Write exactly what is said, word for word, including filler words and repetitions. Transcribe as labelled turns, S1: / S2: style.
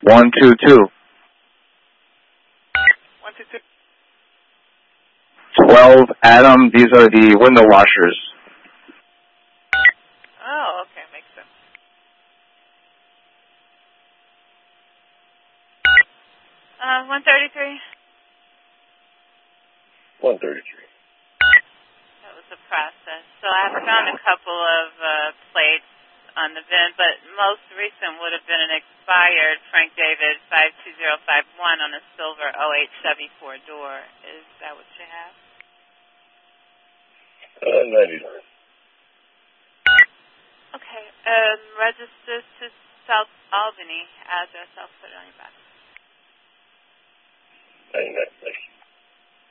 S1: one two two.
S2: one two two.
S1: twelve Adam, these are the window washers.
S2: Oh, okay, makes sense. Uh, one thirty-three.
S3: one thirty-three.
S2: That was a process. So I have found a couple of uh, plates on the V I N, but most recent would have been an expired Frank David five two zero five one on a silver oh eight seventy-four door. Is that what you have?
S3: Uh, ninety-nine.
S2: Okay. Um, registers to South Albany address. I'll put it on your back.
S3: ninety-nine.